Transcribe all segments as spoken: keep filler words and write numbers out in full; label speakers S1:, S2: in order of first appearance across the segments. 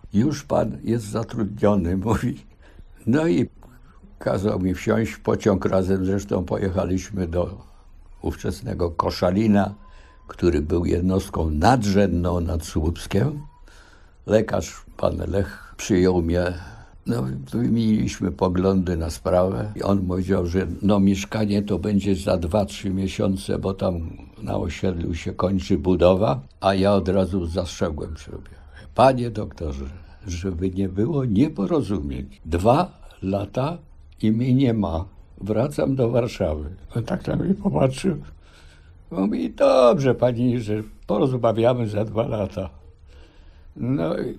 S1: już pan jest zatrudniony, mówi. No i kazał mi wsiąść w pociąg, razem zresztą pojechaliśmy do ówczesnego Koszalina, który był jednostką nadrzędną nad Słupskiem. Lekarz, pan Lech, przyjął mnie. No, wymieniliśmy poglądy na sprawę i on powiedział, że no mieszkanie to będzie za dwa, trzy miesiące, bo tam na osiedlu się kończy budowa, a ja od razu zastrzegłem sobie. Panie doktorze, żeby nie było nieporozumień. Dwa lata i mnie nie ma. Wracam do Warszawy. On tak na mnie popatrzył. Mówi, dobrze pani, że porozmawiamy za dwa lata. No i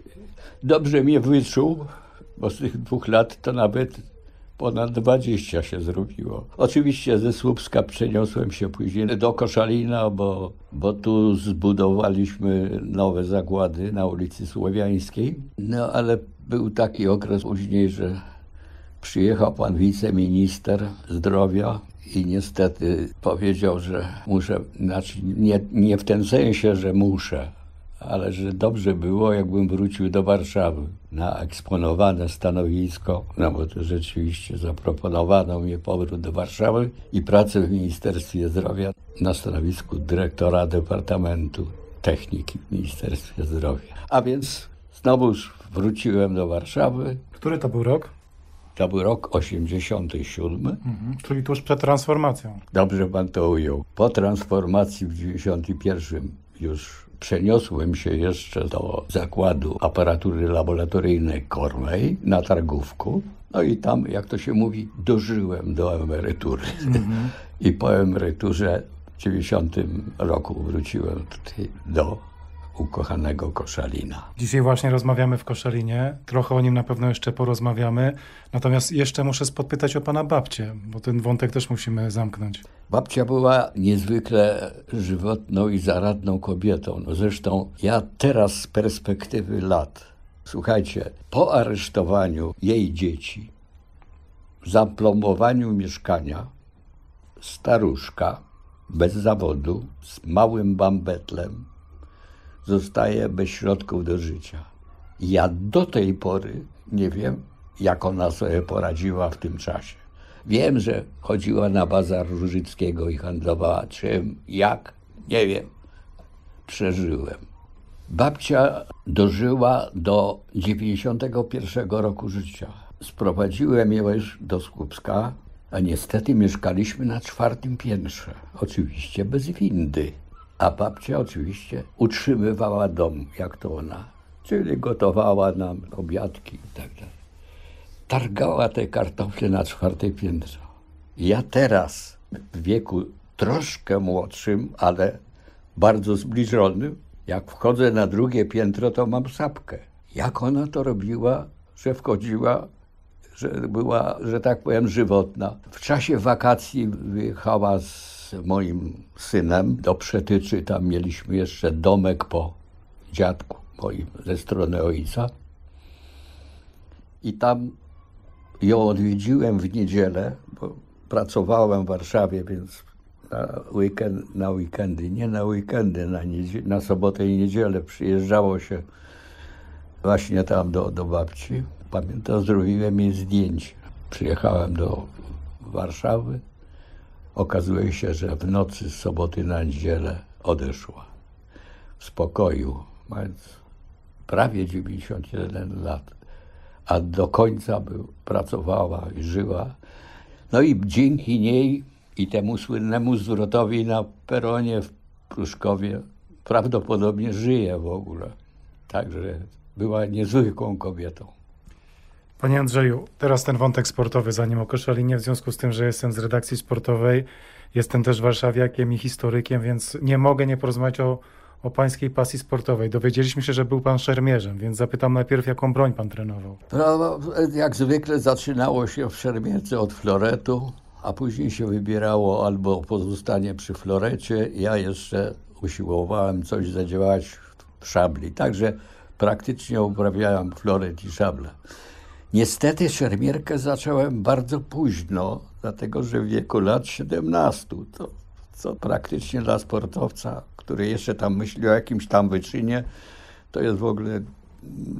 S1: dobrze mnie wyczuł, bo z tych dwóch lat to nawet ponad dwadzieścia się zrobiło. Oczywiście ze Słupska przeniosłem się później do Koszalina, bo, bo tu zbudowaliśmy nowe zakłady na ulicy Słowiańskiej. No ale był taki okres później, że przyjechał pan wiceminister zdrowia i niestety powiedział, że muszę, znaczy nie, nie w tym sensie, że muszę, ale że dobrze było, jakbym wrócił do Warszawy na eksponowane stanowisko, no bo to rzeczywiście zaproponowano mi powrót do Warszawy i pracę w Ministerstwie Zdrowia na stanowisku dyrektora Departamentu Techniki w Ministerstwie Zdrowia. A więc znowu wróciłem do Warszawy.
S2: Który to był rok?
S1: To był rok osiemdziesiąty siódmy.
S2: Mhm, czyli tuż przed transformacją.
S1: Dobrze pan to ujął. Po transformacji w dziewięćdziesiątym pierwszym już przeniosłem się jeszcze do zakładu aparatury laboratoryjnej Kormej na Targówku. No i tam, jak to się mówi, dożyłem do emerytury. Mm-hmm. I po emeryturze w dziewięćdziesiątym roku wróciłem tutaj do ukochanego Koszalina.
S2: Dzisiaj właśnie rozmawiamy w Koszalinie. Trochę o nim na pewno jeszcze porozmawiamy. Natomiast jeszcze muszę podpytać o pana babcię, bo ten wątek też musimy zamknąć.
S1: Babcia była niezwykle żywotną i zaradną kobietą. No zresztą ja teraz z perspektywy lat, słuchajcie, po aresztowaniu jej dzieci, zaplomowaniu mieszkania, staruszka bez zawodu, z małym bambetlem, zostaje bez środków do życia. Ja do tej pory nie wiem, jak ona sobie poradziła w tym czasie. Wiem, że chodziła na bazar Różyckiego i handlowała czym, jak, nie wiem. Przeżyłem. Babcia dożyła do dziewięćdziesiątego pierwszego roku życia. Sprowadziłem ją już do Słupska, a niestety mieszkaliśmy na czwartym piętrze. Oczywiście bez windy. A babcia oczywiście utrzymywała dom, jak to ona, czyli gotowała nam obiadki i tak dalej. Targała te kartofle na czwarte piętro. Ja teraz, w wieku troszkę młodszym, ale bardzo zbliżonym, jak wchodzę na drugie piętro, to mam sapkę. Jak ona to robiła, że wchodziła, że była, że tak powiem, żywotna. W czasie wakacji wyjechała z moim synem do Przetyczy. Tam mieliśmy jeszcze domek po dziadku moim ze strony ojca. I tam ją odwiedziłem w niedzielę, bo pracowałem w Warszawie, więc na, weekend, na weekendy, nie na weekendy, na, niedzie- na sobotę i niedzielę przyjeżdżało się właśnie tam do, do babci. Pamiętam, zrobiłem jej zdjęcie. Przyjechałem do Warszawy. Okazuje się, że w nocy z soboty na niedzielę odeszła. W spokoju, mając prawie dziewięćdziesiąt jeden lat. A do końca był, pracowała i żyła. No i dzięki niej i temu słynnemu zwrotowi na peronie w Pruszkowie prawdopodobnie żyje w ogóle. Także była niezwykłą kobietą.
S2: Panie Andrzeju, teraz ten wątek sportowy, zanim o Koszalinie, w związku z tym, że jestem z redakcji sportowej, jestem też warszawiakiem i historykiem, więc nie mogę nie porozmawiać o, o pańskiej pasji sportowej. Dowiedzieliśmy się, że był pan szermierzem, więc zapytam najpierw, jaką broń pan trenował.
S1: No, jak zwykle zaczynało się w szermierce od floretu, a później się wybierało albo pozostanie przy florecie. Ja jeszcze usiłowałem coś zadziałać w szabli, także praktycznie uprawiałem floret i szablę. Niestety szermierkę zacząłem bardzo późno, dlatego że w wieku lat siedemnastu, to, co praktycznie dla sportowca, który jeszcze tam myśli o jakimś tam wyczynie, to jest w ogóle